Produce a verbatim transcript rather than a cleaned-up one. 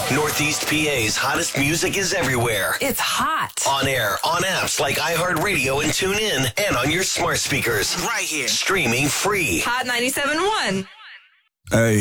Northeast P A's hottest music is everywhere. It's hot. On air, on apps like iHeartRadio and TuneIn, and on your smart speakers. Right here. Streaming free. Hot ninety-seven point one. Hey.